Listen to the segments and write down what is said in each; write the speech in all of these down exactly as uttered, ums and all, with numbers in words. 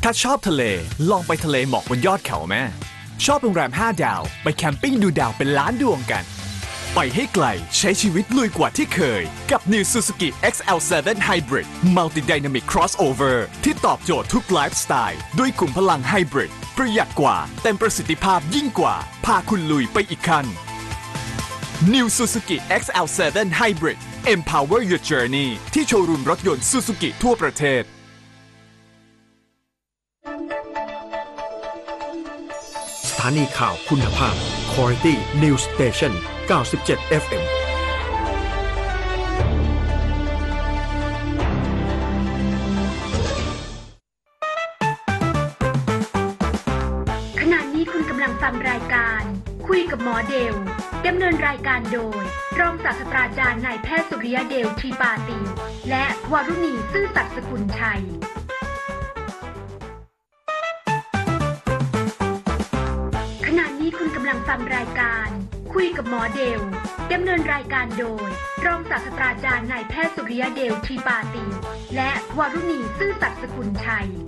ถ้าชอบทะเลลองไปทะเลหมอกบนยอดเขาแม่ชอบโรงแรมห้าดาวไปแคมปิ้งดูดาวเป็นล้านดวงกันไปให้ไกลใช้ชีวิตลุยกว่าที่เคยกับ New Suzuki เอ็กซ์ แอล เซเว่น Hybrid Multi Dynamic Crossover ที่ตอบโจทย์ทุกไลฟ์สไตล์ด้วยขุมพลังไฮบริดประหยัดกว่าเต็มประสิทธิภาพยิ่งกว่าพาคุณลุยไปอีกขั้น New Suzuki เอ็กซ์ แอล เซเว่น Hybrid Empower your journey ที่โชว์รูมรถยนต์ Suzuki ทั่วประเทศสถานีข่าวคุณภาพ Quality News Station เก้าสิบเจ็ด เอฟ เอ็มขณะนี้คุณกำลังฟังรายการคุยกับหมอเดลดำเนินรายการโดยรองศาสตราจารย์นายแพทย์สุริยเดลทรีปาตีและวรุณีซื่อสัตย์สกุลชัยขณะนี้คุณกำลังฟังรายการคุยกับหมอเดลดำเนินรายการโดยรองศาสตราจารย์นายแพทย์สุริยเดลทรีปาตีและวรุณีซื่อสัตย์สกุลชัย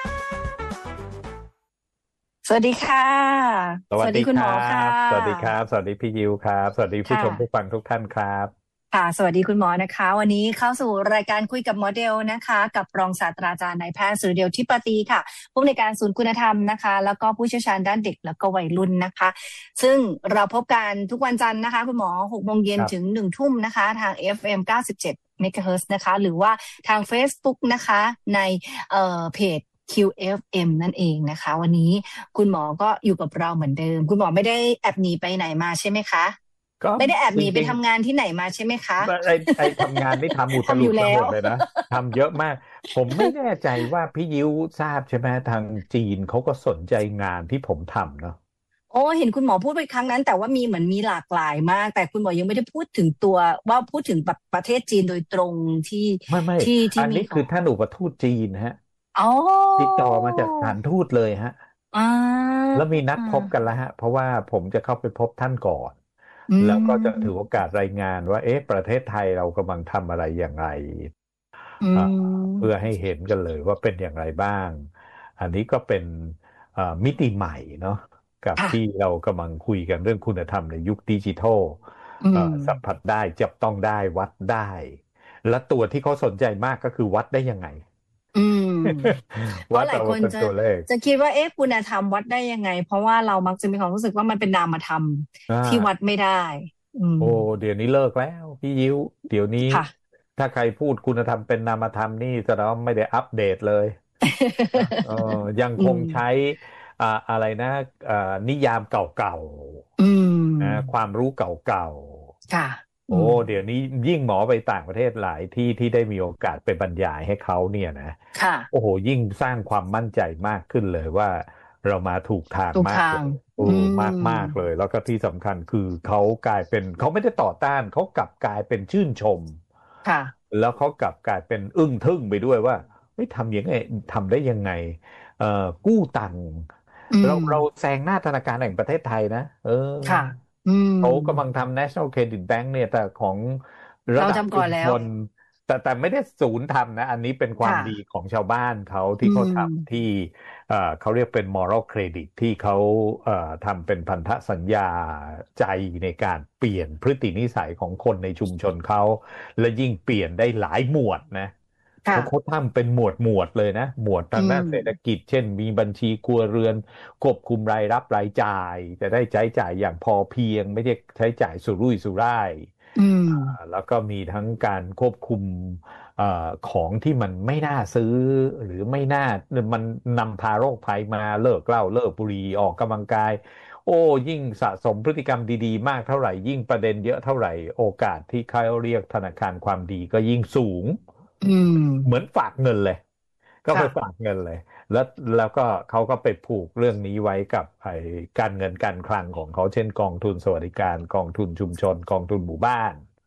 สวัสดีค่ะสวัสดีคุณหมอค่ะสวัสดีครับสวัสดีพี่ยิวครับสวัสดีผู้ชมผู้ฟังทุกท่านครับค่ะสวัสดีคุณหมอนะคะวันนี้เข้าสู่รายการคุยกับหมอเดลนะคะกับรองศาสตราจารย์นายแพทย์สุริเดลทิปตีค่ะผู้อำนวยการศูนย์คุณธรรมนะคะแล้วก็ผู้เชี่ยวชาญด้านเด็กแล้วก็วัยรุ่นนะคะซึ่งเราพบกันทุกวันจันทร์นะคะคุณหมอหกโมงเย็นถึงหนึ่งทุ่มนะคะทาง เอฟ เอ็ม เก้าสิบเจ็ด เมกะเฮิรตซ์นะคะหรือว่าทาง Facebook นะคะในเอ่อเพจคิว เอฟ เอ็ม นั่นเองนะคะวันนี้คุณหมอก็อยู่กับเราเหมือนเดิมคุณหมอไม่ได้แอบหนีไปไหนมาใช่ไหมคะไม่ได้แอบหนีไปทำงานที่ไหนมาใช่ไหมคะไอ้ไอ้ทำงานนี่ทำอุตลุดทั้งหมดเลยนะทำเยอะมากผมไม่แน่ใจว่าพี่ยิวทราบใช่ไหมทางจีนเขาก็สนใจงานที่ผมทำเนาะโอ้เห็นคุณหมอพูดไปครั้งนั้นแต่ว่ามีเหมือนมีหลากหลายมากแต่คุณหมอยังไม่ได้พูดถึงตัวว่าพูดถึงแบบประเทศจีนโดยตรงที่ไม่ไม่ที่ที่อันนี้คือท่านอุปทูตจีนฮะติดต่อมาจากสถานทูตเลยฮะแล้วมีนัดพบกันแล้วฮะเพราะว่าผมจะเข้าไปพบท่านก่อนแล้วก็จะถือโอกาสรายงานว่าเอ๊ะประเทศไทยเรากำลังทำอะไรอย่างไรเพื่อให้เห็นกันเลยว่าเป็นอย่างไรบ้างอันนี้ก็เป็นมิติใหม่เนาะกับที่เรากำลังคุยกันเรื่องคุณธรรมในยุคดิจิทัลสัมผัสได้จับต้องได้วัดได้และตัวที่เขาสนใจมากก็คือวัดได้ยังไงอืมเพราะหลายคนจะจะคิดว่าเอ๊ะคุณธรรมวัดได้ยังไงเพราะว่าเรามักจะมีความรู้สึกว่ามันเป็นนามธรรมที่วัดไม่ได้โอ้เดี๋ยวนี้เลิกแล้วพี่ยิวเดี๋ยวนี้ถ้าใครพูดคุณธรรมเป็นนามธรรมนี่แสดงว่าไม่ได้อัปเดตเลยเออยังคงใช้อ่าอะไรนะอ่านิยามเก่าๆนะความรู้เก่าๆค่ะโอ้เดี๋ยวนี้ยิ่งหมอไปต่างประเทศหลายที่ที่ได้มีโอกาสไปบรรยายให้เขาเนี่ยนะโอ้โหยิ่งสร้างความมั่นใจมากขึ้นเลยว่าเรามาถูกทางมากโอ้มากมากเลยแล้วก็ที่สำคัญคือเขากลายเป็นเขาไม่ได้ต่อต้านเขากลับกลายเป็นชื่นชมค่ะแล้วเขากลับกลายเป็นอึ้งทึ่งไปด้วยว่าไม่ทำยังไงทำได้ยังไงเอ่อกู้ตังค์เราเราแซงหน้าธนาคารแห่งประเทศไทยนะเออค่ะเขากำลังทำ National Credit Bank เนี่ยแต่ของระดับชุมชนแต่แต่ไม่ได้ศูนย์ทำนะอันนี้เป็นความดีของชาวบ้านเขาที่เขาทำที่เขาเรียกเป็น moral credit ที่เขาทำเป็นพันธสัญญาใจในการเปลี่ยนพฤตินิสัยของคนในชุมชนเขาและยิ่งเปลี่ยนได้หลายหมวดนะเขาเขาทำเป็นหมวดหมวดเลยนะหมวดทางด้านเศรษฐกิจเช่นมีบัญชีครัวเรือนควบคุมรายรับรายจ่ายจะได้ใช้จ่ายอย่างพอเพียงไม่ใช่ใช้จ่ายสุรุ่ยสุร่ายแล้วก็มีทั้งการควบคุมเอ่อของที่มันไม่น่าซื้อหรือไม่น่ามันนำพาโรคภัยมาเลิกเหล้าเลิกบุหรี่ออกกำลังกายโอ้ยิ่งสะสมพฤติกรรมดีๆมากเท่าไหร่ยิ่งประเด็นเยอะเท่าไหร่โอกาสที่เขาเรียกธนาคารความดีก็ยิ่งสูงเหมือนฝากเงินเลยก็ไปฝากเงินเลยแล้วแล้วก็เขาก็ไปผูกเรื่องนี้ไว้กับไอ้การเงินการคลังของเขาเช่นกองทุนสวัสดิการกองทุนชุมชนกองทุนหมู่บ้าน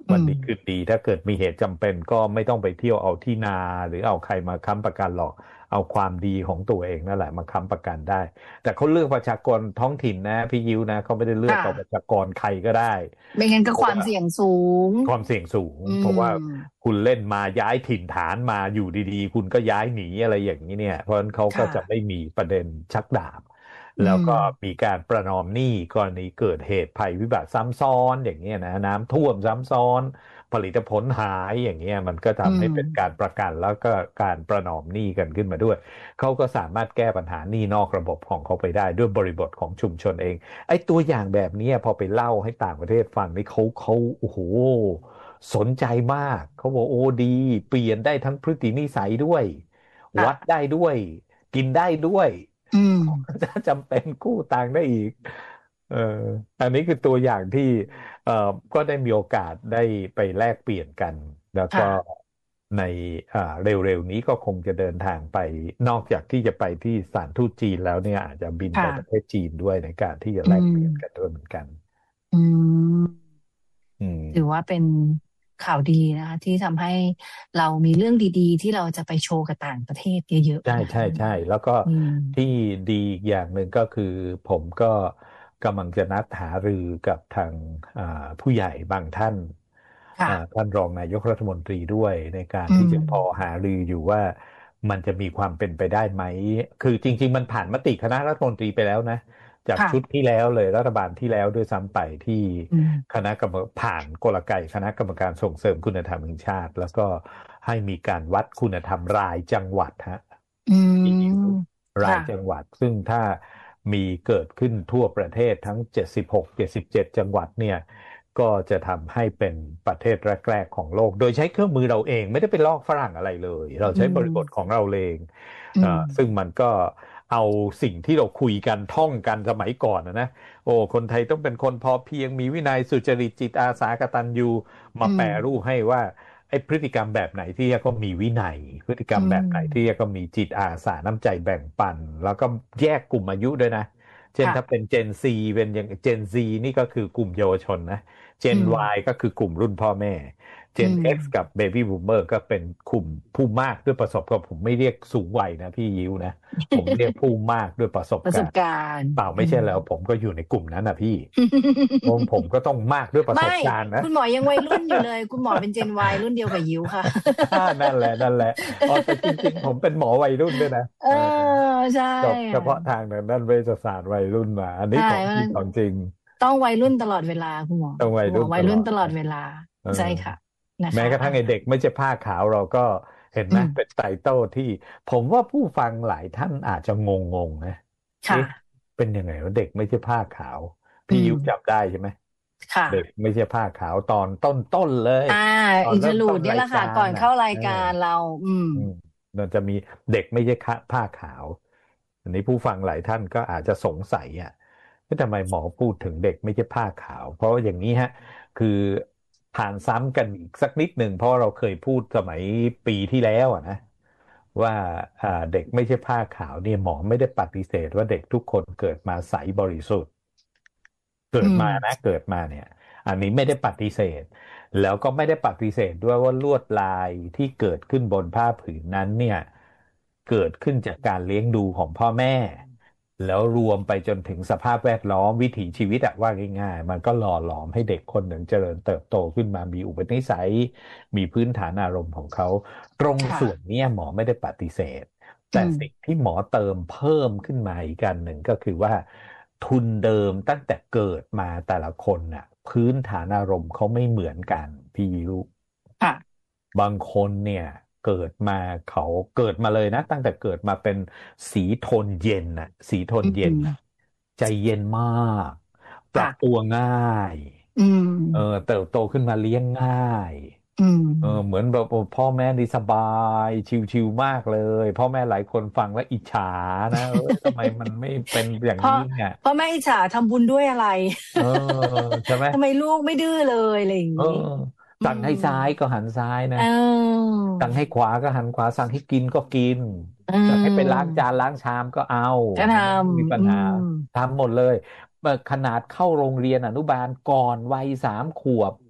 วันดีคืนดีถ้าเกิดมีเหตุจำเป็นก็ไม่ต้องไปเที่ยวเอาที่นาหรือเอาใครมาค้ำประกันหรอกเอาความดีของตัวเองนั่นแหละมาค้ำประกันได้แต่เขาเลือกประชากรท้องถิ่นนะพี่ยิวนะเขาไม่ได้เลือกเอาประชากรใครก็ได้ไม่งั้นก็ความเสี่ยงสูงความเสี่ยงสูงเพราะว่าคุณเล่นมาย้ายถิ่นฐานมาอยู่ดีๆคุณก็ย้ายหนีอะไรอย่างนี้เนี่ยเพราะฉะนั้นเขาก็จะไม่มีประเด็นชักดาบแล้วก็มีการประนอมหนี้กรณีเกิดเหตุภัยพิบัติซ้ำซ้อนอย่างเงี้ยนะน้ำท่วมซ้ำซ้อนผลิตผลหายอย่างเงี้ยมันก็ทำให้เป็นการประกันแล้วก็การประนอมหนี้กันขึ้นมาด้วยเขาก็สามารถแก้ปัญหาหนี้นอกระบบของเขาไปได้ด้วยบริบทของชุมชนเองไอ้ตัวอย่างแบบนี้พอไปเล่าให้ต่างประเทศฟังนี่เขาเขาโอ้โหสนใจมากเขาบอกโอ้ดีเปลี่ยนได้ทั้งพฤตินิสัยด้วยวัดได้ด้วยกินได้ด้วยจะจำเป็นกู้ตังค์ได้อีกเอ่ออันนี้คือตัวอย่างที่เอ่อก็ได้มีโอกาสได้ไปแลกเปลี่ยนกันแล้วก็ในอ่าเร็วๆนี้ก็คงจะเดินทางไปนอกจากที่จะไปที่สถานทูตจีนแล้วเนี่ยอาจจะบินไปประเทศจีนด้วยในการที่จะแลกเปลี่ยนกันด้วยเหมือนกันอืมถือว่าเป็นข่าวดีนะคะที่ทำให้เรามีเรื่องดีๆที่เราจะไปโชว์กับต่างประเทศเยอะๆใช่ใช่ใช่แล้วก็ที่ดีอีกอย่างหนึ่งก็คือผมก็กำลังจะนัดหารือกับทางผู้ใหญ่บางท่านท่านรองนายกรัฐมนตรีด้วยในการที่จะพอหารืออยู่ว่ามันจะมีความเป็นไปได้ไหมคือจริงๆมันผ่านมติคณะรัฐมนตรีไปแล้วนะจากชุดที่แล้วเลยรัฐบาลที่แล้วด้วยซ้ำไปที่คณะกรรมผ่านกลไกคณะกรรมการส่งเสริมคุณธรรมแห่งชาติแล้วก็ให้มีการวัดคุณธรรมรายจังหวัดฮะรายจังหวัดซึ่งถ้ามีเกิดขึ้นทั่วประเทศทั้งเจ็ดสิบหก เจ็ดสิบเจ็ดจังหวัดเนี่ยก็จะทำให้เป็นประเทศแรกๆของโลกโดยใช้เครื่องมือเราเองไม่ได้ไปลอกฝรั่งอะไรเลยเราใช้บริบทของเราเองซึ่งมันก็เอาสิ่งที่เราคุยกันท่องกันสมัยก่อนนะนะโอ้คนไทยต้องเป็นคนพอเพียงมีวินัยสุจริตจิตอาสากตัญญูมาแปรรูปให้ว่าไอ้พฤติกรรมแบบไหนที่ก็มีวินัยพฤติกรรมแบบไหนที่ก็มีจิตอาสาน้ำใจแบ่งปันแล้วก็แยกกลุ่มอายุด้วยนะเช่นถ้าเป็น Gen Z เป็นอย่าง Gen Z นี่ก็คือกลุ่มเยาวชนนะ Gen Y ก็คือกลุ่มรุ่นพ่อแม่ Gen X กับ Baby Boomer ก็เป็นกลุ่มผู้มากด้วยประสบการณ์ผมไม่เรียกสูงวัยนะพี่ยิวนะผมเรียกผู้มากด้วยประสบการณ์เปล่าไม่ใช่แล้วผมก็อยู่ในกลุ่มนั้นนะพี่ผมผมก็ต้องมากด้วยประสบการณ์นะคุณหมอยังวัยรุ่นอยู่เลยคุณหมอเป็น Gen Y รุ่นเดียวกับยิวค่ะนั่นแหละนั่นแหละอ๋อแต่จริงๆผมเป็นหมอวัยรุ่นด้วยนะเออใช่จบเฉพาะทางด้านเวชศาสตร์วัยรุ่นมาอันนี้ของจริงของจริงต้องวัยรุ่นตลอดเวลาคุณหมอต้องวัยรุ่นวัยรุ่นตลอดเวลาใช่ค่ะแม้กระทั่งไอเด็กไม่ใช่ผ้าขาวเราก็เห็นไหมเป็นไตเติลที่ผมว่าผู้ฟังหลายท่านอาจจะงงงนะเป็นยังไงว่าเด็กไม่ใช่ผ้าขาวพี่ยุบจับได้ใช่ไหมเด็กไม่ใช่ผ้าขาวตอนต้นต้นเลยอ่าอินเทอร์ลูดเนี่ยแหละค่ะก่อนเข้ารายการเราอืมมันจะมีเด็กไม่ใช่ผ้าขาวอันนี้ผู้ฟังหลายท่านก็อาจจะสงสัยอ่ะว่าทำไมหมอพูดถึงเด็กไม่ใช่ผ้าขาวเพราะว่าอย่างนี้ฮะคือผ่านซ้ำกันอีกสักนิดหนึ่งเพราะเราเคยพูดสมัยปีที่แล้วอะนะว่าเด็กไม่ใช่ผ้าขาวเนี่ยหมอไม่ได้ปฏิเสธว่าเด็กทุกคนเกิดมาใสบริสุทธิ์เกิดมานะเกิดมาเนี่ยอันนี้ไม่ได้ปฏิเสธแล้วก็ไม่ได้ปฏิเสธด้วยว่าลวดลายที่เกิดขึ้นบนผ้าผืนนั้นเนี่ยเกิดขึ้นจากการเลี้ยงดูของพ่อแม่แล้วรวมไปจนถึงสภาพแวดล้อมวิถีชีวิตอะว่าง่ายๆมันก็หล่อหลอมให้เด็กคนหนึ่งเจริญเติบโตขึ้นมามีอุปนิสัยมีพื้นฐานอารมณ์ของเขาตรงส่วนนี้หมอไม่ได้ปฏิเสธแต่สิ่งที่หมอเติมเพิ่มขึ้นมาอีกการหนึ่งก็คือว่าทุนเดิมตั้งแต่เกิดมาแต่ละคนน่ะพื้นฐานอารมณ์เขาไม่เหมือนกันพี่ลูกบางคนเนี่ยเกิดมาเขาเกิดมาเลยนะตั้งแต่เกิดมาเป็นสีโทนเย็นน่ะสีโทนเย็นใจเย็นมากปรับตัวง่ายเออเติบโตขึ้นมาเลี้ยงง่ายเออเหมือนแบบพ่อแม่ดีสบายชิวๆมากเลยพ่อแม่หลายคนฟังแล้วอิจฉานะเออทำไมมันไม่เป็นอย่างนี้เนี่ยพ่อแม่อิจฉาทำบุญด้วยอะไรเออใช่ไหมทำไมลูกไม่ดื้อเลยอะไรอย่างนี้สั่งให้ซ้ายก็หันซ้ายนะสั่งให้ขวาก็หันขวาสั่งให้กินก็กินสั่งให้ไปล้างจานล้างชามก็เอาก็ทำมีปัญหาทำหมดเลยขนาดเข้าโรงเรียนอนุบาลก่อนวัยสามขวบ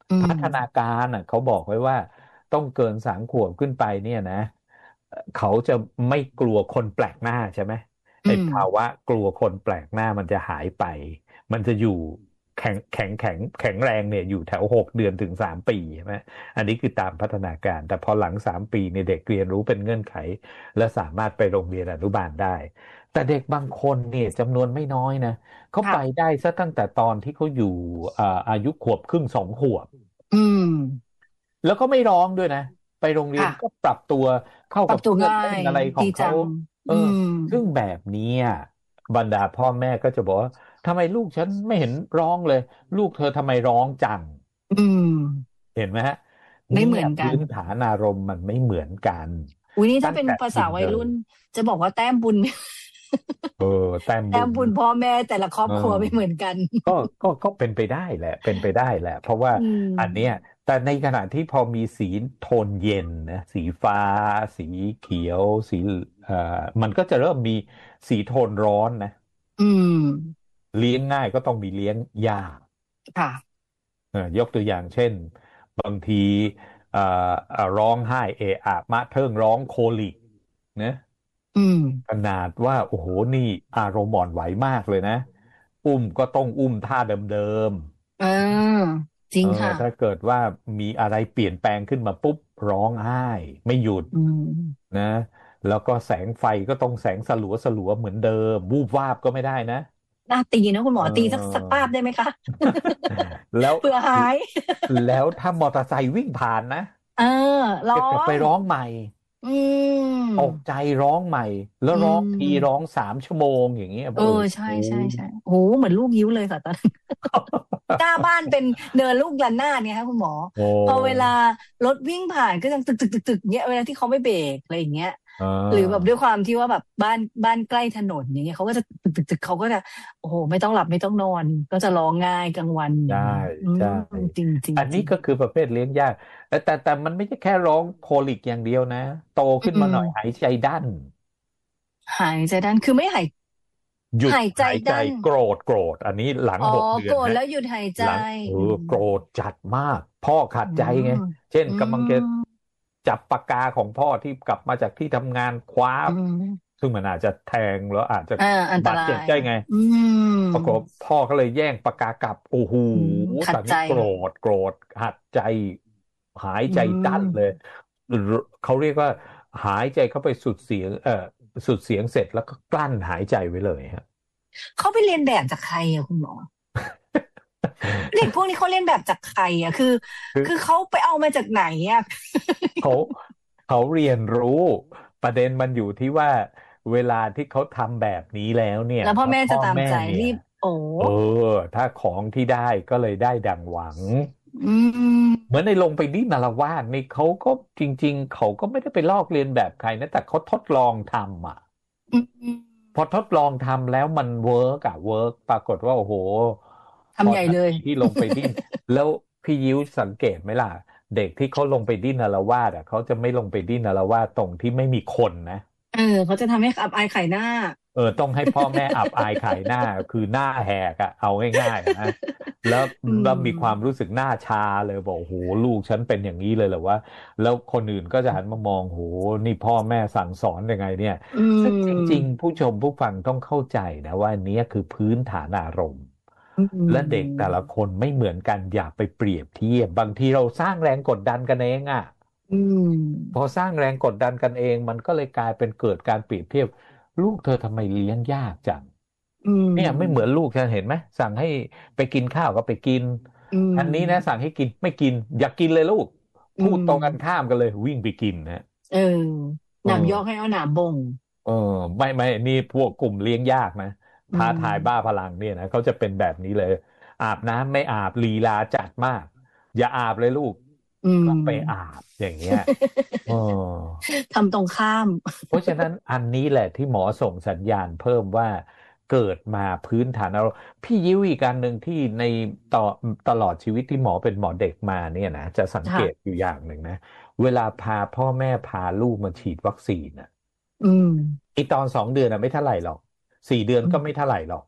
พัฒนาการอ่ะเขาบอกไว้ว่าต้องเกินสามขวบขึ้นไปเนี่ยนะเอ่อเขาจะไม่กลัวคนแปลกหน้าใช่ไหมไอ้ภาวะกลัวคนแปลกหน้ามันจะหายไปมันจะอยู่แข็งแข็งแข็งแข็งแรงเนี่ยอยู่แถวหกเดือนถึงสามปีใช่ไหมอันนี้คือตามพัฒนาการแต่พอหลังสามปีเนี่ยเด็กเรียนรู้เป็นเงื่อนไขและสามารถไปโรงเรียนอนุบาลได้แต่เด็กบางคนเนี่ยจำนวนไม่น้อยนะเขาไปค่ะได้ซะตั้งแต่ตอนที่เขาอยู่อ่าอายุขวบครึ่งสองขวบอืมแล้วก็ไม่ร้องด้วยนะไปโรงเรียนค่ะก็ปรับตัวเข้าปรับตัวกับเพื่อนง่ายเล่นอะไรของเขาดีจังเอออืมซึ่งแบบเนี้ยบรรดาพ่อแม่ก็จะบอกว่าทำไมลูกฉันไม่เห็นร้องเลยลูกเธอทำไมร้องจังอืมเห็นไหมฮะไม่เนี่ยเหมือนกันพื้นฐานอารมณ์มันไม่เหมือนกันอุ้ยนี่ถ้าตั้งแต่เป็นภาษาพิมพ์เลยวัยรุ่นจะบอกว่าแต้มบุญเออแต้มแต้บุญมบุญพ่อแม่แต่ละครอบเออครัวไม่เหมือนกันก็ก็ก็เป็นไปได้แหละเป็นไปได้แหละเพราะว่าอือันเนี้ยมแต่ในขณะที่พอมีสีโทนเย็นนะสีฟ้าสีเขียวสีเอ่อมันก็จะเริ่มมีสีโทนร้อนนะอืมเลี้ยงง่ายก็ต้องมีเลี้ยงยากค่ะเออยกตัวอย่างเช่นบางทีเอ่อเอ่อร้องไห้เอะอะมะเทิงร้องโคลิกนะอืมขนาดว่าโอ้โหนี่อารมณ์อ่อนไหวมากเลยนะอุ้มก็ต้องอุ้มท่าเดิมเออจริเอองค่ะถ้าเกิดว่ามีอะไรเปลี่ยนแปลงขึ้นมาปุ๊บร้องไห้ไม่หยุดอืมนะแล้วก็แสงไฟก็ต้องแสงสลัวสลัวเหมือนเดิมวูบวาบก็ไม่ได้นะน่าตีนะคุณหมเอตีสักสักออป้าบได้ไหมคะแล้วเผื่อหายแล้วถ้ามอเตอร์ไซค์วิ่งผ่านนะเออร้อจะกลับไปงร้องใหม่อืตกมใจร้องใหม่แล้วอืร้องทีร้อมงสามชั่วโมงอย่างเงี้ยเออโอ้ใช่โหใช่ใช่โหเหมือนลูกยิ้วเลยค่ะตอนนั้นหน้าบ้านเป็นเนินลูกระนาดเนี่ยค่ะคุณหมอโอ้พอเวลารถวิ่งผ่านก็ยังตึกตึกตึกตึกเงี้ยเวลาที่เขาไม่เบรกอะไรอย่างเงี้ยอ่หรือแบบาด้วยความที่ว่าแบบบ้านบ้านใกล้ถนนอย่างเงี้ยเขาก็จะตึกตึกตึกเขาก็จะโอ้โหไม่ต้องหลับไม่ต้องนอนก็จะร้องง่ายกลางวันอย่าใช่งเงี้ยอืใช่มจริงจริงอันจริงนี้ก็คือประเภทเลี้ยงยากแต่แต่แต่มันไม่ใช่แค่ร้องโคลิกอย่างเดียวนะโตอืขึ้นมาหน่อยหามยใจดั้นหายใจดันคือไม่หายหยุดหายใจหายใจดันโกรธโกรธอันนี้หลังอ๋อหกเดือนฮะโกรธแล้วหยุดหายใจหลังเอออืมโกรธจัดมากพ่อขัดอืใจไงมเช่นอืกำลังจะมจับปากกาของพ่อที่กลับมาจากที่ทำงานคว้าอืมซึ่งมันอาจจะแทงแล้วอาจจะอ่าอันตบาดรายเจ็บได้ไงอืมปรากฏพ่อก็เลยแย่งปากกากลับโอ้โหอืมขัดใจตอนนี้โกรธโกรธหัดใจหายอืใจดั้นเลยมเขาเรียกว่าหายใจเข้าไปสุดเสียงเอ่อสุดเสียงเสร็จแล้วก็กลั้นหายใจไว้เลยฮะเขาไปเรียนแบบจากใครอะคุณหมอ เด็กพวกนี้เขาเรียนแบบจากใครอะคือคือคือเขาไปเอามาจากไหนอะเขาเขาเรียนรู้ประเด็นมันอยู่ที่ว่าเวลาที่เขาทำแบบนี้แล้วเนี่ยแล้วพ่อถ้าพ่อแม่จะตามแม่ใจเนี่ยรีบโอ้เออถ้าของที่ได้ก็เลยได้ดังหวังอืมเหมือนในลงไปดิ้นอาละวาดนี่เขาก็จริงๆเขาก็ไม่ได้ไปลอกเลียนแบบใครนะแต่เขาทดลองทำอ่ะอืมพอทดลองทำแล้วมันเวิร์กอะเวิร์กปรากฏว่าโอ้โหพอทำใหญ่เลยทันทีที่ลงไปดิ้นแล้วพี่ยิ้วสังเกตไหมล่ะเด็กที่เขาลงไปดิ้นอาละวาดอ่ะเขาจะไม่ลงไปดิ้นอาละวาดตรงที่ไม่มีคนนะเออเขาจะทำให้อับอายขายหน้าเออต้องให้พ่อแม่อับอายขายหน้าคือหน้าแหกอะเอาง่ายๆอะนะแล้วอืแล้วมีความมรู้สึกหน้าชาเลยบอกโอ้โหลูกฉันเป็นอย่างนี้เลยเหรอวะแล้วคนอื่นก็จะหันมามองโหนี่พ่อแม่สั่งสอนยังไงเนี่ยอืซึ่งจริงมๆผู้ชมผู้ฟังต้องเข้าใจนะว่าอันเนี้ยคือพื้นฐานอารมณ์อืและเด็กแต่มละคนไม่เหมือนกันอย่าไปเปรียบเทียบบางทีเราสร้างแรงกดดันกันเองอะอืพอมสร้างแรงกดดันกันเองมันก็เลยกลายเป็นเกิดการเปรียบเทียบลูกเธอทำไมเลี้ยงยากจังอืเนี่ยไม่เหมือนมลูกฉันเห็นไหมสั่งให้ไปกินข้าวก็ไปกินอือันนี้นะมสั่งให้กินไม่กินอยากกินเลยลูกอืพูดตรงกันมข้ามกันเลยวิ่งไปกินนะเออเอหนามยอกให้อเอาหนามบ่งเออไม่ไม่นี่พวกกลุ่มเลี้ยงยากนะอืท้าทายบ้ามพลังเนี่ยนะเขาจะเป็นแบบนี้เลยอาบน้ำไม่อาบลีลาจัดมากอย่าอาบเลยลูกอืก็ไปอามบอย่างเงี้ยเออทำตรงข้ามเพราะฉะนั้นอันนี้แหละที่หมอส่งสัญญาณเพิ่มว่าเกิดมาพื้นฐานเราพี่ยิ้วอีกการหนึ่งที่ในต่อตลอดชีวิตที่หมอเป็นหมอเด็กมาเนี่ยนะจะสังเกตค่ะอยู่อย่างหนึ่งนะเวลาพาพ่อแม่พาลูกมาฉีดวัคซีนน่ะอืมไอตอนสองเดือนน่ะไม่เท่าไหร่หรอกสี่เดือนอืมก็ไม่เท่าไหร่หรอก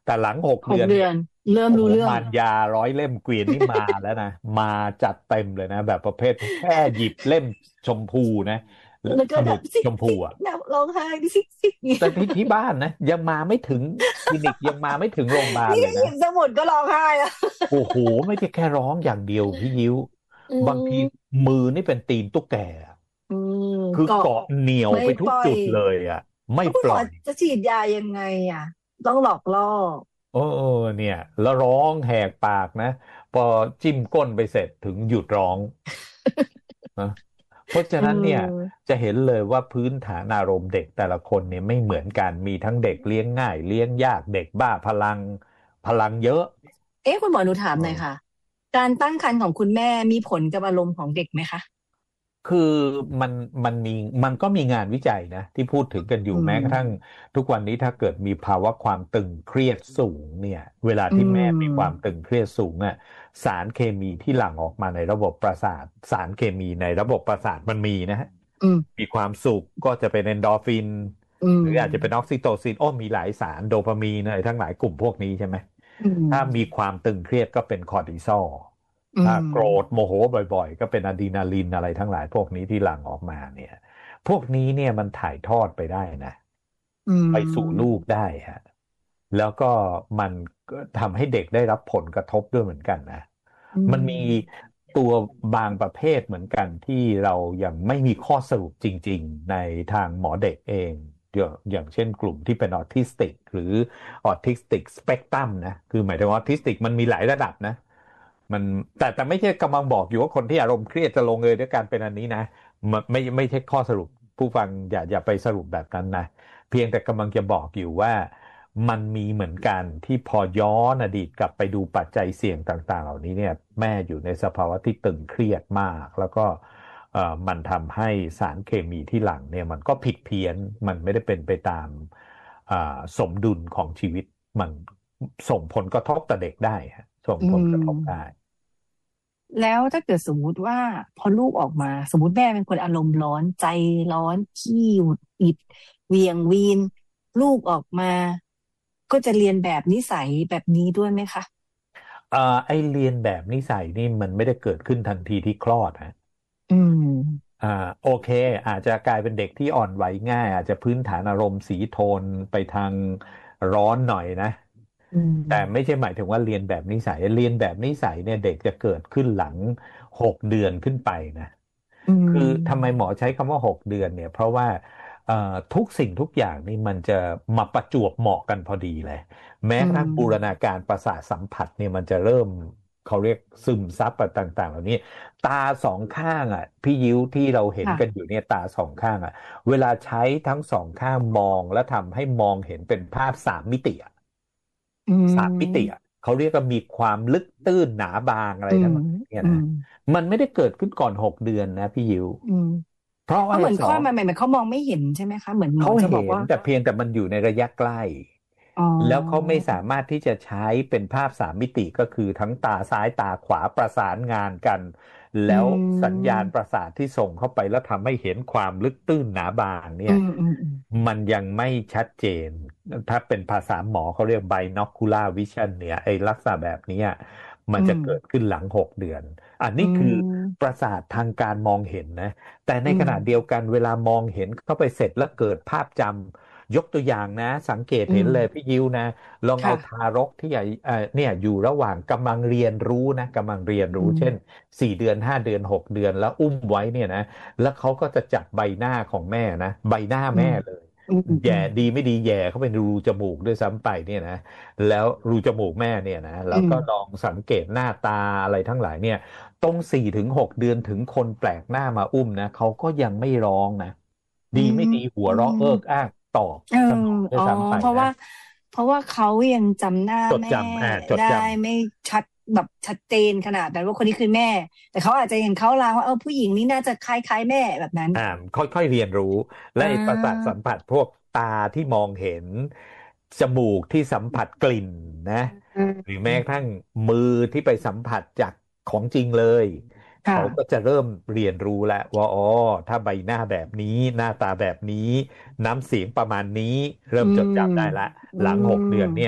แต่หลังหกหกเดือนเดือนเริ่มโอ้โหรู้เรื่องมารยาร้อยเล่มเกวียนนี่มาแล้วนะมาจัดเต็มเลยนะแบบประเภทแค่หยิบเล่มชมพูนะแล้วก็สมุดแบบซิกชมพูซิกอ่ะแบบร้องไห้ซิกซิกเนี่ยแต่ที่ที่บ้านนะยังมาไม่ถึงคลินิกยังมาไม่ถึงโรงพยาบาลนี่เลยนะหยิบสมุดก็ร้องไห้แล้วโอ้โหไม่ใช่แค่ร้องอย่างเดียวพี่ยิ้วอืบางทีมมือนี่เป็นตีนตุ๊กแกอะอืมคือเกาะเกาะเหนียวไม่ไปทุปล่อยกจุดเลยอ่ะไม่แล้วคุณหมอปล่อยจะฉีดยายังไงอ่ะต้องหลอกล่อเออเออเนี่ยแล้วร้องแหกปากนะพอจิ้มก้นไปเสร็จถึงหยุดร้องนะเพราะฉะเอนั้นเนี่ยอจะเห็นเลยว่าพื้นฐานอารมณ์เด็กแต่ละคนเนี่ยไม่เหมือนกันมีทั้งเด็กเลี้ยงง่ายเลี้ยงยากเด็กบ้าพลังพลังเยอะเอ๊ะคุณหมอหนูถามเออหน่อยค่ะการตั้งครรภ์ของคุณแม่มีผลกับอารมณ์ของเด็กไหมคะคือมันมันมีมันก็มีงานวิจัยนะที่พูดถึงกันอยู่อืแม้กระทั่งมทุกวันนี้ถ้าเกิดมีภาวะความตึงเครียดสูงเนี่ยเวลาอืที่แม่มีความมตึงเครียดสูงอ่ะสารเคมีที่หลั่งออกมาในระบบประสาทสารเคมีในระบบประสาทมันมีนะฮะอืมมีความสุขก็จะเป็นเอนโดรฟินอืมหรืออาจจะเป็นออกซิโตซินโอ้มีหลายสารโดปามีนอะไรทั้งหลายกลุ่มพวกนี้ใช่ไหมอืถ้ามีมความตึงเครียดก็เป็นคอร์ติซอลอืถ้าโกรธมโมโหบ่อยๆก็เป็นอะดรีนาลินอะไรทั้งหลายพวกนี้ที่หลั่งออกมาเนี่ยพวกนี้เนี่ยมันถ่ายทอดไปได้นะอืไปสู่ลูมกได้ฮะแล้วก็มันก็ทำให้เด็กได้รับผลกระทบด้วยเหมือนกันนะอืมันมีมตัวบางประเภทเหมือนกันที่เรายังไม่มีข้อสรุปจริงๆในทางหมอเด็กเองอย่างอย่างเช่นกลุ่มที่เป็นออทิสติกหรือออทิสติกสเปกตรัมนะคือหมายถึงออทิสติกมันมีหลายระดับนะ มันแต่แต่ไม่ใช่กำลังบอกอยู่ว่าคนที่อารมณ์เครียดจะลงเอยด้วยการเป็นอันนี้นะมันไม่ไม่ใช่ข้อสรุปผู้ฟังอย่าอย่าไปสรุปแบบนั้นนะเพียงแต่กำลังจะบอกอยู่ว่ามันมีเหมือนกันที่พอย้อนอดีตกลับไปดูปัจจัยเสี่ยงต่างๆเหล่านี้เนี่ยแม่อยู่ในสภาวะที่ตึงเครียดมากแล้วก็เอ่อมันทำให้สารเคมีที่หลั่งเนี่ยมันก็ผิดเพี้ยนมันไม่ได้เป็นไปตามอ่าสมดุลของชีวิตมันส่งผลกระทบต่อเด็กได้ฮะส่งอืผลกระทบได้มแล้วถ้าเกิดสมมุติว่าพอลูกออกมาสมมติแม่เป็นคนอารมณ์ร้อนใจร้อนขี้หงุดหงิดเหวี่ยงวีนลูกออกมาก็จะเรียนแบบนิสัยแบบนี้ด้วยไหมคะเอ่อไอเรียนแบบนิสัยนี่มันไม่ได้เกิดขึ้นทันทีที่คลอดฮะอืมอ่าโอเคอาจจะกลายเป็นเด็กที่อ่อนไหวง่ายอาจจะพื้นฐานอารมณ์สีโทนไปทางร้อนหน่อยนะอืแต่ไม่มใช่หมายถึงว่าเรียนแบบนิสัยเรียนแบบนิสัยเนี่ยเด็กจะเกิดขึ้นหลังหกเดือนขึ้นไปนะอืคือทำไมหมมอใช้คำว่าหกเดือนเนี่ยเพราะว่าเอ่อทุกสิ่งทุกอย่างนี่มันจะมาประจวบเหมาะกันพอดีเลยแม้อืกระทั่งบูรณามการประสาทสัมผัสเนี่ยมันจะเริ่มเขาเรียกซึมซับอะไรต่างๆเหล่านี้ตาสองข้างอ่ะพี่ยิ้วที่เราเห็นกันอค่ะยู่เนี่ยตาสองข้างอ่ะเวลาใช้ทั้งสองข้างมองแล้วทำให้มองเห็นเป็นภาพสามมิติอ่ะอืสามมิติอ่ะมเขาเรียกว่ามีความลึกตื้นหนาบางอะไรอืมทั้งหลายเนี่ยนะอืมมันไม่ได้เกิดขึ้นก่อนหกเดือนนะพี่ยิวอืมเพราะว่าเพราะเหมือนสองข้อมาใหม่ๆเขามองไม่เห็นใช่ไหมคะเหมือนหมอเขาเห็จะบอกว่านแต่เพียงแต่มันอยู่ในระยะใกล้อ๋อแล้วเขาไม่สามารถที่จะใช้เป็นภาพสามมิติก็คือทั้งตาซ้ายตาขวาประสานงานกันอืแล้วสัญญาณมประสาทที่ส่งเข้าไปแล้วทำให้เห็นความลึกตื้นหนาบางเนี่ยอืมอืมอืมมันยังไม่ชัดเจนถ้าเป็นภาษาหมอเขาเรียก binocular vision เนี่ยไอ้ลักษณะแบบเนี้ยมันจะอืมเกิดขึ้นหลังหกเดือนอันอืนี้คือปมระสาททางการมองเห็นนะ แต่ในอืมขณะเดียวกันเวลามองเห็นเข้าไปเสร็จแล้วเกิดภาพจำยกตัวอย่างนะสังเกตอืมเห็นเลยพี่ยิวนะลองเอาค่ะทารกที่ใหญ่เอ่อเนี่ยอยู่ระหว่างกำลังเรียนรู้นะกำลังเรียนอืรู้เช่นมสี่เดือนห้าเดือนหกเดือนแล้วอุ้มไว้เนี่ยนะแล้วเขาก็จะจับใบหน้าของแม่นะใบหน้าอืมแม่เลยอืมอืมอืแย่มดีไม่ดีแย่เข้าไปในรูจมูกด้วยซ้ำไปเนี่ยนะแล้วรูจมูกแม่เนี่ยนะแล้อืมวก็ลองสังเกตหน้าตาอะไรทั้งหลายเนี่ย ตรงสี่ถึงหกเดือนถึงคนแปลกหน้ามาอุ้มนะเขาก็ยังไม่ร้องนะอืมดีไม่ดีหัวอืเราะมเอิกอ้ากตอบเออสนองด้วอ๋อยซ้ำไปนะเพราะว่าเพราะว่าเขายังจำหน้าจดแม่จำอ่าจดได้จไม่ชัดแบบชัดเจนขนาดนั้นว่าคนนี้คือแม่แต่เขาอาจจะเห็นเขาลางว่าเออผู้หญิงนี่น่าจะคล้ายๆแม่แบบนั้นำอ่าค่อยๆเรียนรู้และอ่ไอ้ประสาทาสัมผัสพวกตาที่มองเห็นจมูกที่สัมผัสกลิ่นนะอืหรือมแม้กระทั่งมือที่ไปสัมผัสจากของจริงเลย เขาก็ค่ะจะเริ่มเรียนรู้แล้วว่าอ๋อถ้าใบหน้าแบบนี้หน้าตาแบบนี้น้ำเสียงประมาณนี้เริ่อืมจดมจำได้ละอืหลังหกเดือนเนี่ยม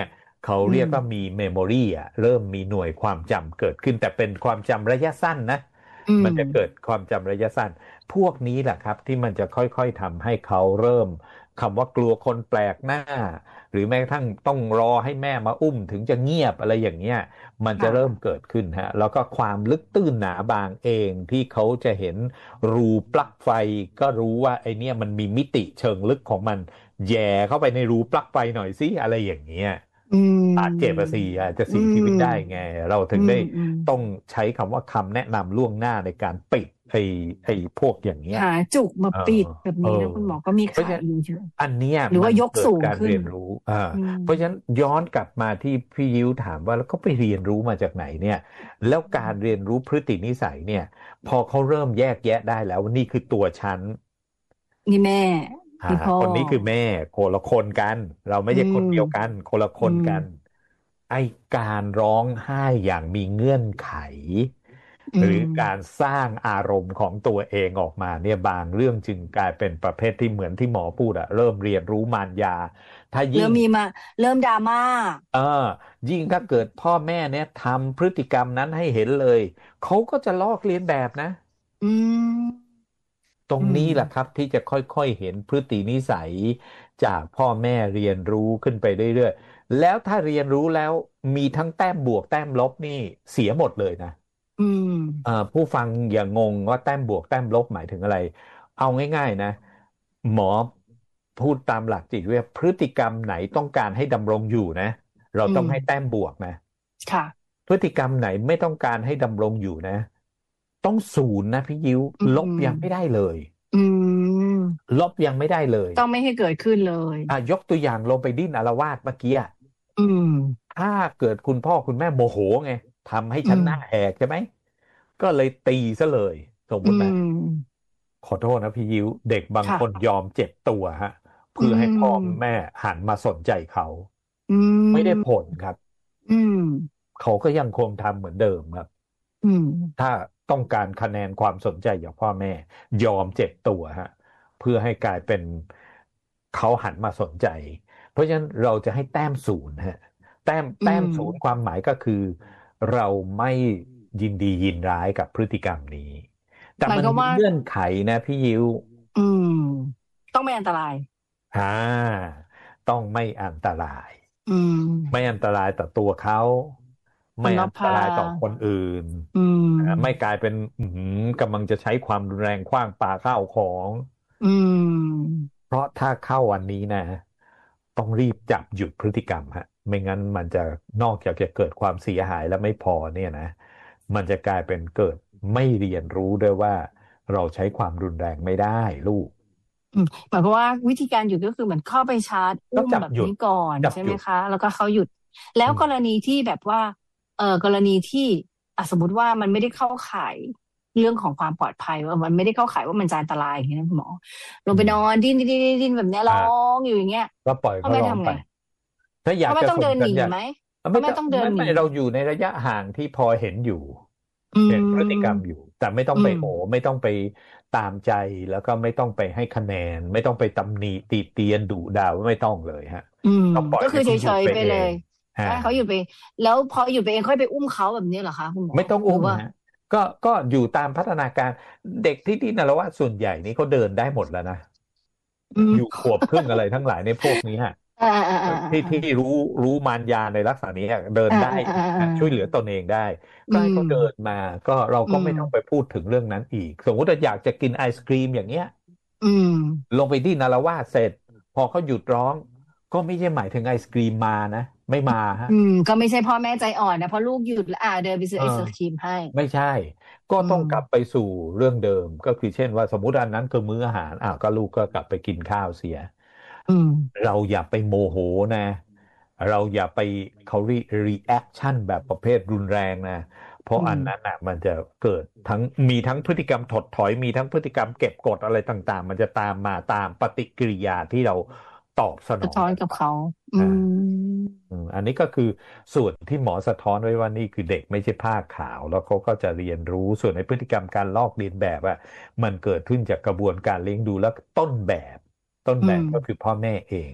เขาเรียกว่ามีเมมโมรีอ่ะเริ่มมีหน่วยความจำเกิดขึ้นแต่เป็นความจำระยะสั้นนะมันจะเกิดความจำระยะสั้นพวกนี้แหละครับที่มันจะค่อยๆทำให้เขาเริ่มคำว่ากลัวคนแปลกหน้าหรือแม้กระทั่งต้องรอให้แม่มาอุ้มถึงจะเงียบอะไรอย่างเงี้ยมันจะเริ่มเกิดขึ้นฮะแล้วก็ความลึกตื้นหนาบางเองที่เขาจะเห็นรูปลั๊กไฟก็รู้ว่าไอเนี้ยมันมีมิติเชิงลึกของมันแย่เข้าไปในรูปลั๊กไฟหน่อยสิอะไรอย่างเงี้ยอาจเจ็บอะสิอาจจะเสียชีวิตได้ไงเราถึงได้ต้องใช้คำว่าคำแนะนำล่วงหน้าในการปิดไอ้ไอ้พวกอย่างเงี้ยหาจุกมาปิดแบบนี้นะคุณหมอก็มีขายอยู่ใช่ไหมอันเนี้ยหรือว่ายกสูงการเรียนรู้อ่าเพราะฉะนั้นย้อนกลับมาที่พี่ยิ้วถามว่าแล้วก็ไปเรียนรู้มาจากไหนเนี่ยแล้วการเรียนรู้พฤตินิสัยเนี่ยพอเขาเริ่มแยกแยะได้แล้วนี่คือตัวฉันนี่แม่นี่พ่อคนนี้คือแม่คนละคนกันเราไม่ใช่คนเดียวกันคนละคนกันไอการร้องไห้อย่างมีเงื่อนไขหรือการสร้างอารมณ์ของตัวเองออกมาเนี่ยบางเรื่องจึงกลายเป็นประเภทที่เหมือนที่หมอพูดอะเริ่มเรียนรู้มารยาถ้ายิ่งเริ่มมีมาเริ่มดราม่าเออยิ่งถ้าเกิดพ่อแม่เนี่ยทำพฤติกรรมนั้นให้เห็นเลยเขาก็จะลอกเลียนแบบนะอืมตรงนี้แหละครับที่จะค่อยๆเห็นพฤตินิสัยจากพ่อแม่เรียนรู้ขึ้นไปเรื่อยๆแล้วถ้าเรียนรู้แล้วมีทั้งแต้มบวกแต้มลบนี่เสียหมดเลยนะอืมอ่าผู้ฟังอย่างงงว่าแต้มบวกแต้มลบหมายถึงอะไรเอาง่ายๆนะหมอพูดตามหลักจิตวิทยาพฤติกรรมไหนต้องการให้ดำรงอยู่นะเราต้องให้แต้มบวกนะค่ะพฤติกรรมไหนไม่ต้องการให้ดำรงอยู่นะต้องศูนย์นะพี่ยิ้วลบยังไม่ได้เลยอืมลบยังไม่ได้เลยต้องไม่ให้เกิดขึ้นเลยอ่ะยกตัวอย่างลงไปดิ้นอาละวาดเมื่อกี้อ่ะอืมถ้าเกิดคุณพ่อคุณแม่โมโหไงทำให้ฉันหน้าแหกใช่ไหมก็เลยตีซะเลยสมมตินะขอโทษนะพี่ยิ้วเด็กบางคนยอมเจ็บตัวฮะเพื่อให้พ่อแม่หันมาสนใจเขาไม่ได้ผลครับเขาก็ยังคงทำเหมือนเดิมครับถ้าต้องการคะแนนความสนใจจากพ่อแม่ยอมเจ็บตัวฮะเพื่อให้กลายเป็นเขาหันมาสนใจเพราะฉะนั้นเราจะให้แต้มศูนย์ฮะแต้มแต้มศูนย์ความหมายก็คือเราไม่ยินดียินร้ายกับพฤติกรรมนี้แต่มันมีเงื่อนไขนะพี่ยิวอืมต้องไม่อันตรายอ่าต้องไม่อันตรายอืมไม่อันตรายต่อตัวเขาไม่อันตรายต่อคนอื่นไม่กลายเป็นกำลังจะใช้ความรุนแรงขว้างปาข้าวของเพราะถ้าเข้าวันนี้นะต้องรีบจับหยุดพฤติกรรมฮะไม่งั้นมันจะนอกจากจะเกิดความเสียหายแล้วไม่พอเนี่ยนะมันจะกลายเป็นเกิดไม่เรียนรู้ด้วยว่าเราใช้ความรุนแรงไม่ได้ลูกหมายความว่าวิธีการหยุดก็คือเหมือนเข้าไปชาร์จอุ้มแบบนี้ก่อนใช่ไหมคะแล้วก็เขาหยุดแล้วกรณีที่แบบว่าเออกรณีที่สมมติว่ามันไม่ได้เข้าข่ายเรื่องของความปลอดภัยว่ามันไม่ได้เข้าข่ายว่ามันจะอันตรายอย่างนี้นะคุณหมอลงไปนอนดิ้นดิ้นดิ้นแบบนี้ร้องอยู่อย่างเงี้ยก็ปล่อยเขาร้องไปถ้าอยากจะต้องเดินหนีไหมไม่ต้องเดินหนีเราอยู่ในระยะห่างที่พอเห็นอยู่เห็นพฤติกรรมอยู่แต่ไม่ต้องไปโอไม่ต้องไปตามใจแล้วก็ไม่ต้องไปให้คะแนนไม่ต้องไปตำหนิตีเตียนดุด่าไม่ต้องเลยฮะก็คือเฉยๆไปเลยให้เขาหยุดไปแล้วพอหยุดไปเองค่อยไปอุ้มเขาแบบนี้เหรอคะคุณหมอไม่ต้องอุ้มนะก็ก็อยู่ตามพัฒนาการเด็กที่ดิ้นอาละวาดส่วนใหญ่นี้เขาเดินได้หมดแล้วนะอยู่ขวบครึ่งอะไรทั้งหลายในพวกนี้ฮะที่ที่รู้รู้มารยาในลักษณะนี้เดินได้ช่วยเหลือตนเองได้ก็ให้เขาเดินมาก็เราก็ไม่ต้องไปพูดถึงเรื่องนั้นอีกสมมติว่าอยากจะกินไอศกรีมอย่างเงี้ยลงไปดิ้นอาละวาดเสร็จพอเขาหยุดร้องก็ไม่ใช่หมายถึงไอศกรีมมานะไม่มาฮะอืมก็ไม่ใช่พ่อแม่ใจอ่อนนะเพราะลูกหยุดแล้วอ่าเดินไปซื้อไอศกรีมให้ไม่ใช่ก็ต้องกลับไปสู่เรื่องเดิมก็คือเช่นว่าสมมุติอันนั้นคือมื้ออาหารอ้าวก็ลูกก็กลับไปกินข้าวเสียเราอย่าไปโมโหนะเราอย่าไปเขาเรียก reaction แบบประเภทรุนแรงนะเพราะอันนั้นน่ะมันจะเกิดทั้งมีทั้งพฤติกรรมถดถอยมีทั้งพฤติกรรมเก็บกดอะไรต่างๆมันจะตามมาตามปฏิกิริยาที่เราตอบสนองสะท้อนกับเขาอันนี้ก็คือส่วนที่หมอสะท้อนไว้ว่านี่คือเด็กไม่ใช่ผ้าขาวแล้วเขาก็จะเรียนรู้ส่วนในพฤติกรรมการลอกเลียนแบบอ่ะมันเกิดขึ้นจากกระบวนการเลี้ยงดูแล้วต้นแบบต้นแบบก็คือพ่อแม่เอง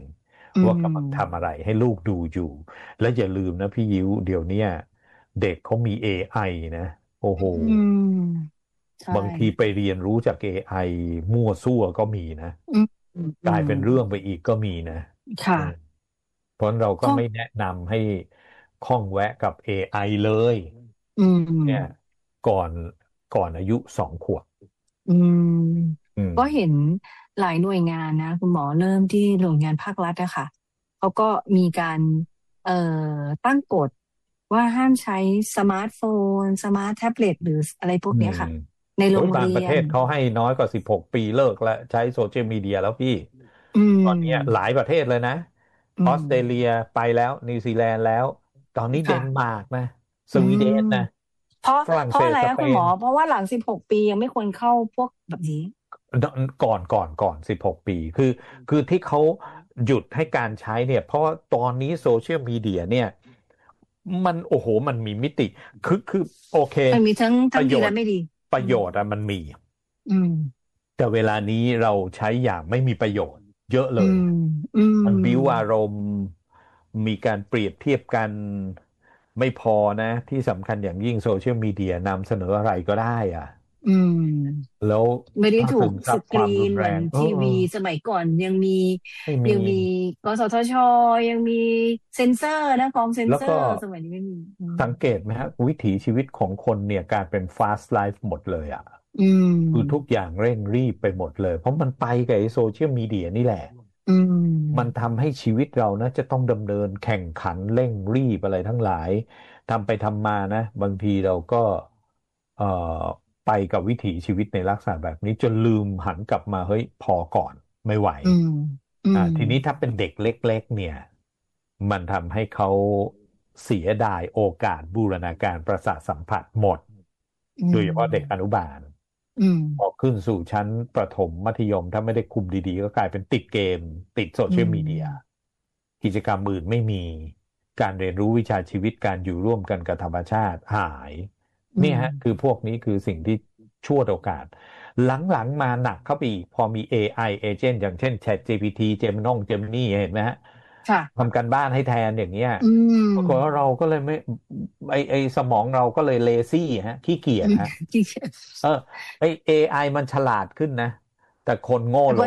ว่ากำลังทำอะไรให้ลูกดูอยู่ และอย่าลืมนะพี่ยิ้วเดี๋ยวเนี้ยเด็กเขามี เอ ไอ นะโอ้โหบางทีไปเรียนรู้จาก เอ ไอ มั่วซั่วก็มีนะกลายเป็นเรื่องไปอีกก็มีนะค่ะเพราะเราก็ไม่แนะนำให้คล้องแวะกับ เอ ไอ เลยเนี่ยก่อนก่อนอายุสองขวบก็เห็นหลายหน่วยงานนะคุณหมอเริ่มที่หน่วยงานภาครัฐอะค่ะเขาก็มีการเอ่อตั้งกฎว่าห้ามใช้สมาร์ทโฟนสมาร์ทแท็บเล็ตหรืออะไรพวกนี้ค่ะในโรงเรียนบางประเทศเขาให้น้อยกว่าสิบหกปีเลิกแล้วใช้โซเชียลมีเดียแล้วพี่ตอนนี้หลายประเทศเลยนะออสเตรเลียไปแล้วนิวซีแลนด์แล้วตอนนี้เดนมาร์กนะสวีเดนนะเพราะเพราะอะไรคะคุณหมอเพราะว่าหลังสิบหกปียังไม่ควรเข้าพวกแบบนี้ก่อนก่อนก่อนสิบหกปีคือคือที่เขาหยุดให้การใช้เนี่ยเพราะว่าตอนนี้โซเชียลมีเดียเนี่ยมันโอ้โหมันมีมิติคือคือโอเคมันมีทั้งทั้งดีและไม่ดีประโยชน์อะมันมีแต่เวลานี้เราใช้อย่างไม่มีประโยชน์เยอะเลยมันบิ้วอารมณ์มีการเปรียบเทียบกันไม่พอนะที่สำคัญอย่างยิ่งโซเชียลมีเดียนำเสนออะไรก็ได้อ่ะอืมแล้วไม่ได้ถูกสกรีนเหมือนทีวีสมัยก่อนยังมียังมีกสทชยังมีเซ็นเซอร์นะกองเซ็นเซอร์สมัยนี้ไม่มีสังเกตไหมฮะวิถีชีวิตของคนเนี่ยการเป็น fast life หมดเลยอ่ะคือทุกอย่างเร่งรีบไปหมดเลยเพราะมันไปกับไอ้โซเชียลมีเดียนี่แหละมันทำให้ชีวิตเรานะจะต้องดำเนินแข่งขันเร่งรีบอะไรทั้งหลายทำไปทำมานะบางทีเราก็เอ่อไปกับวิถีชีวิตในลักษณะแบบนี้จนลืมหันกลับมาเฮ้ยพอก่อนไม่ไหวอ่าทีนี้ถ้าเป็นเด็กเล็กๆเนี่ยมันทำให้เขาเสียดายโอกาสบูรณาการประสาทสัมผัสหมดโดยเฉพาะเด็กอนุบาลพอขึ้นสู่ชั้นประถมมัธยมถ้าไม่ได้คุมดีๆก็กลายเป็นติดเกมติดโซเชียลมีเดียกิจกรรมอื่นไม่มีการเรียนรู้วิชาชีวิตการอยู่ร่วมกันกับธรรมชาติหายนี่ฮะคือพวกนี้คือสิ่งที่ชั่วโอกาสหลังๆมาหนักเข้าไปอีกพอมี เอ ไอ agent อย่างเช่น ChatGPT Gemini Gemini เห็นไหมฮะทำการบ้านให้แทนอย่างเงี้ยปรากฏว่าเราก็เลยไม่ไอไอสมองเราก็เลยเลซี่ฮะขี้เกียจฮะเออไอ เอ ไอ มันฉลาดขึ้นนะแต่คนโง่ลง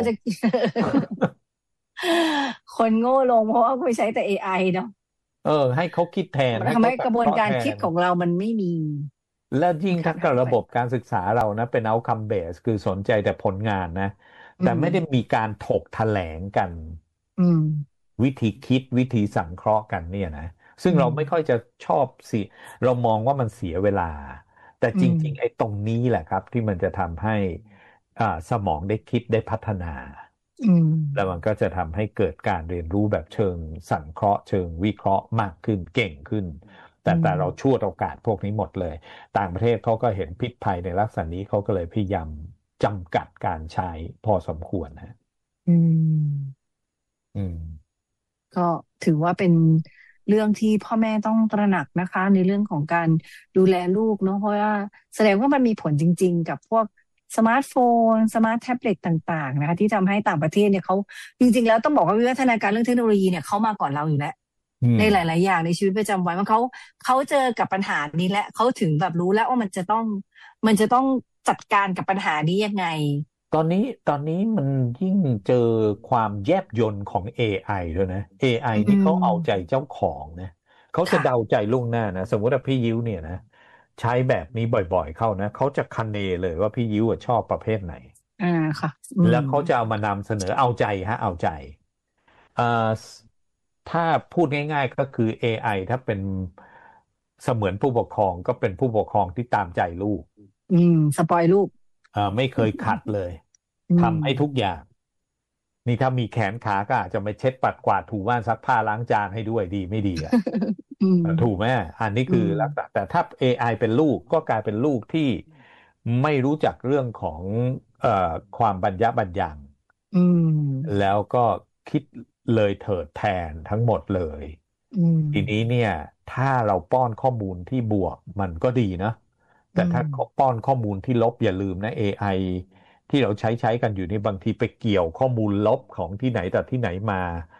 คนโง่ลงเพราะว่าคุยใช้แต่ เอ ไอ เนาะเออให้เขาคิดแทนทำให้กระบวนการคิดของเรามันไม่มีและยิ่งถ้าระบบการศึกษาเรานะเป็น outcome base คือสนใจแต่ผลงานนะแต่ไม่ได้มีการถกแถลงกันวิธีคิดวิธีสังเคราะห์กันเนี่ยนะซึ่งเราไม่ค่อยจะชอบสิเรามองว่ามันเสียเวลาแต่จริงๆไอ้ตรงนี้แหละครับที่มันจะทำให้อ่าสมองได้คิดได้พัฒนาแล้วมันก็จะทำให้เกิดการเรียนรู้แบบเชิงสังเคราะห์เชิงวิเคราะห์มากขึ้นเก่งขึ้นแต่แต่เราชั่วโอกาสพวกนี้หมดเลยต่างประเทศเขาก็เห็นพิษภัยในลักษณะนี้เขาก็เลยพยายามจำกัดการใช้พอสมควรนะอืมอืมก็ถือว่าเป็นเรื่องที่พ่อแม่ต้องตระหนักนะคะในเรื่องของการดูแลลูกเนาะเพราะว่าแสดงว่ามันมีผลจริงๆกับพวกสมาร์ทโฟนสมาร์ทแท็บเล็ตต่างๆนะคะที่ทำให้ต่างประเทศเนี่ยเขาจริงๆแล้วต้องบอกว่าวิวัฒนาการเรื่องเทคโนโลยีเนี่ยเขามาก่อนเราอยู่แล้วในหลายๆอย่างในชีวิตประจำวันว่าเขาเขาเจอกับปัญหานี้และเขาถึงแบบรู้แล้วว่ามันจะต้องมันจะต้องจัดการกับปัญหานี้ยังไงตอนนี้ตอนนี้มันยิ่งเจอความแยบยลของ เอ ไอ ด้วยนะ เอ ไอ นี่เขาเอาใจเจ้าของนะเขาจะเดาใจล่วงหน้านะสมมติว่าพี่ยิ้วเนี่ยนะใช้แบบนี้บ่อยๆเข้านะเขาจะคันเนเลยว่าพี่ยิ้วชอบประเภทไหนอ่าค่ะแล้วเขาจะเอามานำเสนอเอาใจฮะเอาใจอ่าถ้าพูดง่ายๆก็คือ เอ ไอ ถ้าเป็นเสมือนผู้ปกครองก็เป็นผู้ปกครองที่ตามใจลูกอืมสปอยลูกอ่าไม่เคยขัดเลยทำให้ทุกอย่างนี่ถ้ามีแขนขาก็อาจจะไม่เช็ดปัดกวาดถูบ้านซักผ้าล้างจานให้ด้วยดีไม่ดีอ่ะถูกไหมอันนี้คือลักษณะแต่ถ้า เอ ไอ เป็นลูกก็กลายเป็นลูกที่ไม่รู้จักเรื่องของเอ่อความบรรยะบรรยังแล้วก็คิดเลยเถิดแทนทั้งหมดเลยทีนี้เนี่ยถ้าเราป้อนข้อมูลที่บวกมันก็ดีนะแต่ถ้าป้อนข้อมูลที่ลบอย่าลืมนะ เอ ไอ ที่เราใช้ใช้กันอยู่นี่บางทีไปเกี่ยวข้อมูลลบของที่ไหนแต่ที่ไหนมา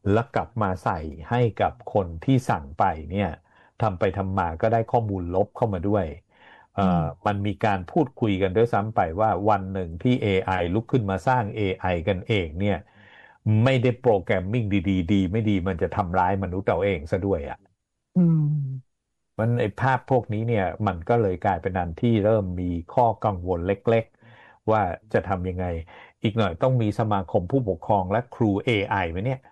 แล้วกลับมาใส่ให้กับคนที่สั่งไปเนี่ยทำไปทำมาก็ได้ข้อมูลลบเข้ามาด้วยเอ่อมันมีการพูดคุยกันด้วยซ้ำไปว่าวันหนึ่งที่ เอ ไอ ลุกขึ้นมาสร้าง เอ ไอ กันเองเนี่ยไม่ได้โปรแกรมมิ่งดีๆดีไม่ดีมันจะทำร้ายมนุษย์เราเองซะด้วยอ่ะอืมมันไอ้ภาพพวกนี้เนี่ยมันก็เลยกลายเป็นอันที่เริ่มมีข้อกังวลเล็กๆว่าจะทำยังไงอีกหน่อยต้องมีสมาคมผู้ปกครองและครู เอ ไอ ไหมเนี่ย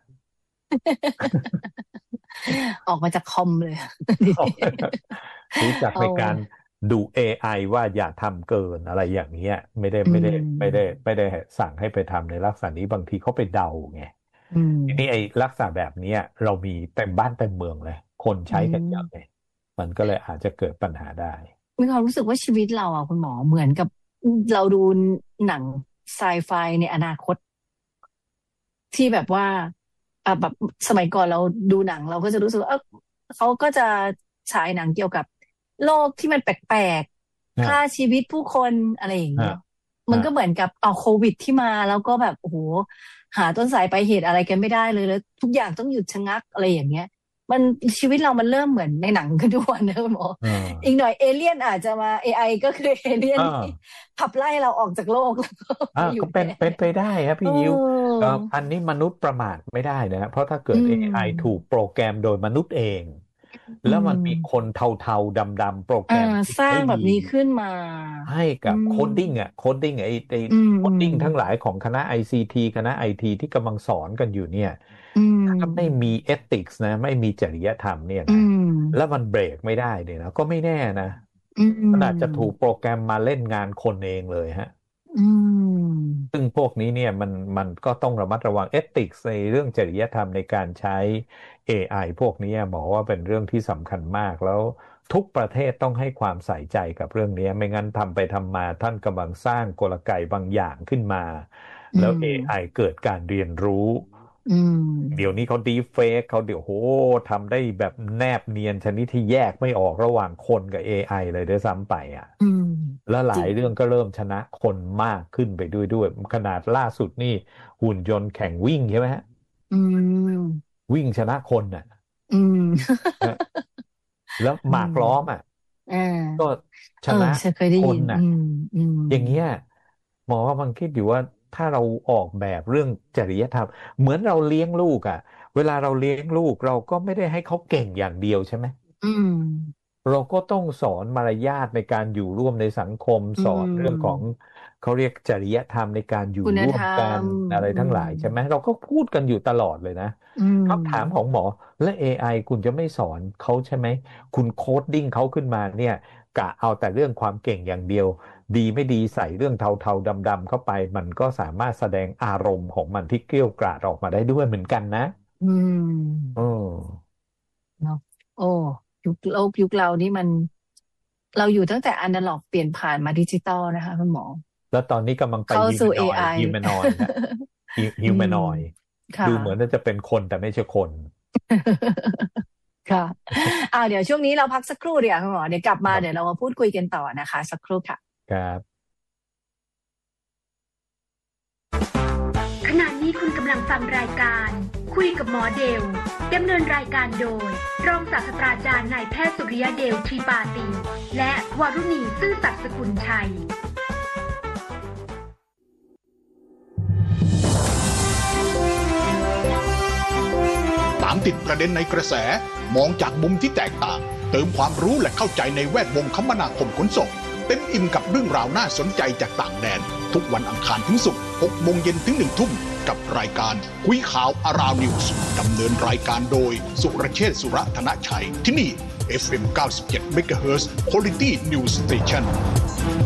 ออกมาจากคอมเลยรู้จักในการดู เอ ไอ ว่าอย่าทำเกินอะไรอย่างเงี้ยไม่ได้ไม่ได้ไม่ได้ไม่ได้สั่งให้ไปทำในลักษณะนี้บางทีเขาไปเดาไงทีนี้ไอ้ลักษณะแบบนี้เรามีเต็มบ้านเต็มเมืองเลยคนใช้กันเยอะเลยมันก็เลยอาจจะเกิดปัญหาได้มีความรู้สึกว่าชีวิตเราอ่ะคุณหมอเหมือนกับเราดูหนังไซไฟในอนาคตที่แบบว่าอ่าแบบสมัยก่อนเราดูหนังเราก็จะรู้สึกว่าเออเขาก็จะฉายหนังเกี่ยวกับโลกที่มันแปลกๆฆ่าชีวิตผู้คนอะไรอย่างเงี้ยมันก็เหมือนกับเอาโควิดที่มาแล้วก็แบบโอ้โหหาต้นสายปลายเหตุอะไรกันไม่ได้เลยแล้วทุกอย่างต้องหยุดชะงักอะไรอย่างเงี้ยมันชีวิตเรามันเริ่มเหมือนในหนังกันทุกวันนะหมออีกหน่อยเอเลี่ยนอาจจะมา เอ ไอ ก็คือเอเลี่ยนที่ขับไล่เราออกจากโลกก็เป็นเป็นไปได้ครับพี่ยิวอันนี้มนุษย์ประมาทไม่ได้นะเพราะถ้าเกิด เอ ไอ ถูกโปรแกรมโดยมนุษย์เองแล้วมันมีคนเทาๆดำๆโปรแกรมสร้างแบบนี้ขึ้นมาให้กับโคดดิ้งอ่ะโคดดิ้งไอ้ไอ้โคดดิ้งทั้งหลายของคณะ ไอ ซี ที คณะ ไอ ที ที่กำลังสอนกันอยู่เนี่ยถ้าไม่มีเอติกส์นะไม่มีจริยธรรมเนี่ยนะแล้วมันเบรกไม่ได้เนี่ยนะก็ไม่แน่นะมันอาจจะถูกโปรแกรมมาเล่นงานคนเองเลยฮะซึ่งพวกนี้เนี่ยมันมันก็ต้องระมัดระวังเอติกส์ในเรื่องจริยธรรมในการใช้ เอ ไอ พวกนี้บอกว่าเป็นเรื่องที่สำคัญมากแล้วทุกประเทศต้องให้ความใส่ใจกับเรื่องนี้ไม่งั้นทำไปทำมาท่านกำลังสร้างกลไกบางอย่างขึ้นมาแล้ว เอ ไอ เกิดการเรียนรู้เดี๋ยวนี้เขาดีเฟกเขาเดี๋ยวโหทำได้แบบแนบเนียนชนิดที่แยกไม่ออกระหว่างคนกับ เอ ไอ เลยด้วยซ้ำไปอ่ะแล้วหลายเรื่องก็เริ่มชนะคนมากขึ้นไปด้วยด้วยขนาดล่าสุดนี่หุ่นยนต์แข่งวิ่งใช่ไหมฮะวิ่งชนะคนอ่ะแล้วหมากล้อมอ่ะก็ชนะคนอ่ะอย่างเงี้ยหมอกำลังคิดอยู่ว่าถ้าเราออกแบบเรื่องจริยธรรมเหมือนเราเลี้ยงลูกอ่ะเวลาเราเลี้ยงลูกเราก็ไม่ได้ให้เขาเก่งอย่างเดียวใช่ไหมเราก็ต้องสอนมารยาทในการอยู่ร่วมในสังคมสอนเรื่องของเขาเรียกจริยธรรมในการอยู่ร่วมกันอะไรทั้งหลายใช่ไหมเราก็พูดกันอยู่ตลอดเลยนะคำถามของหมอและ เอ ไอ คุณจะไม่สอนเขาใช่ไหมคุณโค้ดดิ้งเขาขึ้นมาเนี่ยกะเอาแต่เรื่องความเก่งอย่างเดียวดีไม่ดีใส่เรื่องเทาๆดำๆเข้าไปมันก็สามารถแสดงอารมณ์ของมันที่เกรี้ยวกราดออกมาได้ด้วยเหมือนกันนะอืมโอ้เนาะโอ้ยุคโลกยุคเรานี่มันเราอยู่ตั้งแต่อนาล็อกเปลี่ยนผ่านมาดิจิตอลนะคะคุณหมอแล้วตอนนี้กำลังไปฮิวแมนอยด์ฮิวแมนอยด์ดูเหมือนจะเป็นคนแต่ไม่ใช่คนค่ะอ่าเดี๋ยวช่วงนี้เราพักสักครู่เดี๋ยวคุณหมอเดี๋ยวกลับมาเดี๋ยวเรามาพูดคุยกันต่อนะคะสักครู่ค่ะครับขณะนี้คุณกำลังฟังรายการคุยกับหมอเดลดำเนินรายการโดยรองศาสตราจารย์นายแพทย์สุริยเดลทีปาตีและวรุณีซื่อสัตย์สกุลชัยตามติดประเด็นในกระแสมองจากมุมที่แตกต่างเติมความรู้และเข้าใจในแวดวงคมนาคมขนส่งเต็มอิ่มกับเรื่องราวน่าสนใจจากต่างแดนทุกวันอังคารถึงศุกร์หกโมงเย็นถึงหนึ่งทุ่มกับรายการคุยข่าวอาราวนิวส์ดำเนินรายการโดยสุรเชษฐ์สุรธนชัยที่นี่ เอฟ เอ็ม เก้าสิบเจ็ด เมกะเฮิรตซ์ Quality News Station